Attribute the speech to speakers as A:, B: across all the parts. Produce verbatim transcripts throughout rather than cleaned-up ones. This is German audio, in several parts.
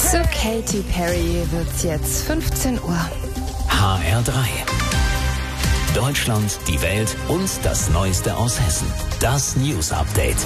A: Zu Katy Perry wird's jetzt fünfzehn Uhr.
B: H R drei. Deutschland, die Welt und das Neueste aus Hessen. Das News Update.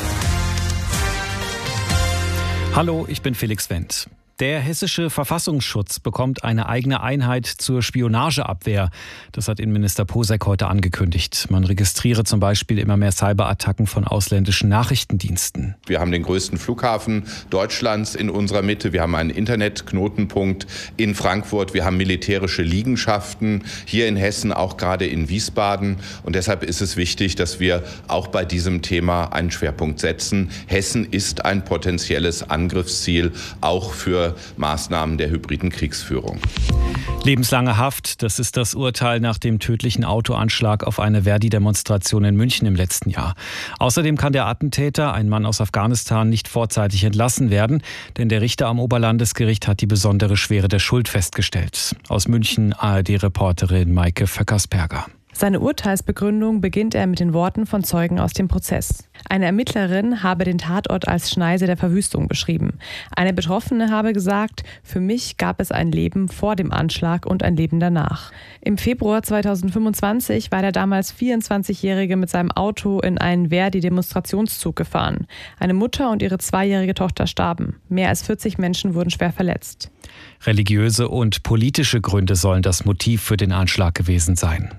C: Hallo, ich bin Felix Wendt. Der hessische Verfassungsschutz bekommt eine eigene Einheit zur Spionageabwehr. Das hat Innenminister Posek heute angekündigt. Man registriere zum Beispiel immer mehr Cyberattacken von ausländischen Nachrichtendiensten.
D: Wir haben den größten Flughafen Deutschlands in unserer Mitte. Wir haben einen Internetknotenpunkt in Frankfurt. Wir haben militärische Liegenschaften hier in Hessen, auch gerade in Wiesbaden. Und deshalb ist es wichtig, dass wir auch bei diesem Thema einen Schwerpunkt setzen. Hessen ist ein potenzielles Angriffsziel, auch für Maßnahmen der hybriden Kriegsführung.
C: Lebenslange Haft, das ist das Urteil nach dem tödlichen Autoanschlag auf eine Verdi-Demonstration in München im letzten Jahr. Außerdem kann der Attentäter, ein Mann aus Afghanistan, nicht vorzeitig entlassen werden, denn der Richter am Oberlandesgericht hat die besondere Schwere der Schuld festgestellt. Aus München A R D-Reporterin Maike Vöckersperger.
E: Seine Urteilsbegründung beginnt er mit den Worten von Zeugen aus dem Prozess. Eine Ermittlerin habe den Tatort als Schneise der Verwüstung beschrieben. Eine Betroffene habe gesagt, für mich gab es ein Leben vor dem Anschlag und ein Leben danach. Im Februar zweitausendfünfundzwanzig war der damals vierundzwanzigjährige mit seinem Auto in einen Verdi-Demonstrationszug gefahren. Eine Mutter und ihre zweijährige Tochter starben. Mehr als vierzig Menschen wurden schwer verletzt.
C: Religiöse und politische Gründe sollen das Motiv für den Anschlag gewesen sein.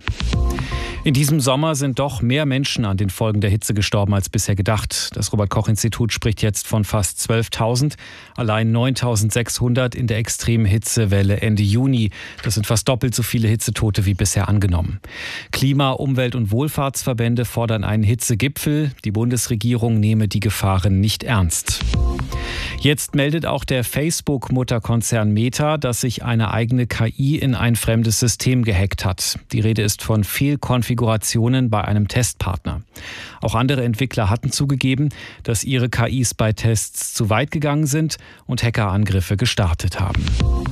C: In diesem Sommer sind doch mehr Menschen an den Folgen der Hitze gestorben als bisher gedacht. Das Robert-Koch-Institut spricht jetzt von fast zwölftausend, allein neuntausendsechshundert in der extremen Hitzewelle Ende Juni. Das sind fast doppelt so viele Hitzetote wie bisher angenommen. Klima-, Umwelt- und Wohlfahrtsverbände fordern einen Hitzegipfel. Die Bundesregierung nehme die Gefahren nicht ernst. Jetzt meldet auch der Facebook-Mutterkonzern Meta, dass sich eine eigene K I in ein fremdes System gehackt hat. Die Rede ist von Fehlkonfigurationen bei einem Testpartner. Auch andere Entwickler hatten zugegeben, dass ihre K Is bei Tests zu weit gegangen sind und Hackerangriffe gestartet haben.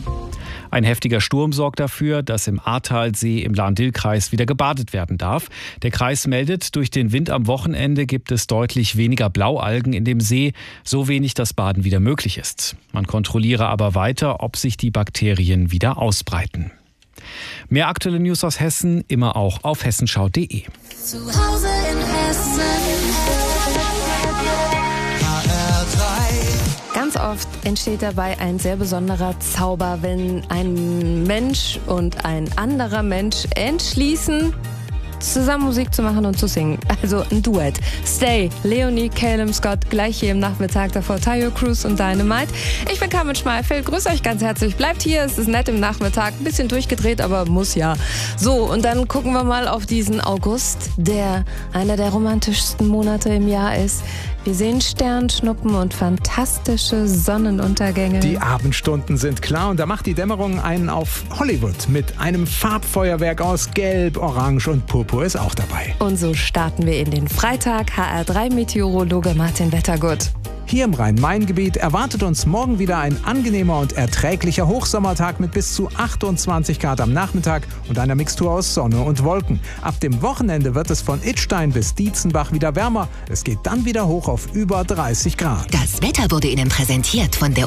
C: Ein heftiger Sturm sorgt dafür, dass im Ahrtalsee im Lahn-Dill-Kreis wieder gebadet werden darf. Der Kreis meldet, durch den Wind am Wochenende gibt es deutlich weniger Blaualgen in dem See, so wenig das Baden wieder möglich ist. Man kontrolliere aber weiter, ob sich die Bakterien wieder ausbreiten. Mehr aktuelle News aus Hessen immer auch auf hessenschau punkt de.
F: Zu Hause in Hessen.
A: Ganz oft entsteht dabei ein sehr besonderer Zauber, wenn ein Mensch und ein anderer Mensch entschließen, zusammen Musik zu machen und zu singen. Also ein Duett. Stay, Leonie, Calum Scott, gleich hier im Nachmittag, davor Tayo Cruz und Dynamite. Ich bin Carmen Schmalfeld, grüße euch ganz herzlich. Bleibt hier, es ist nett im Nachmittag, ein bisschen durchgedreht, aber muss ja. So, und dann gucken wir mal auf diesen August, der einer der romantischsten Monate im Jahr ist. Wir sehen Sternschnuppen und fantastische Sonnenuntergänge.
G: Die Abendstunden sind klar und da macht die Dämmerung einen auf Hollywood mit einem Farbfeuerwerk aus Gelb, Orange und Purpur ist auch dabei.
A: Und so starten wir in den Freitag. H R drei Meteorologe Martin Wettergut.
G: Hier im Rhein-Main-Gebiet erwartet uns morgen wieder ein angenehmer und erträglicher Hochsommertag mit bis zu achtundzwanzig Grad am Nachmittag und einer Mixtur aus Sonne und Wolken. Ab dem Wochenende wird es von Idstein bis Dietzenbach wieder wärmer. Es geht dann wieder hoch auf über dreißig Grad.
F: Das Wetter wurde Ihnen präsentiert von der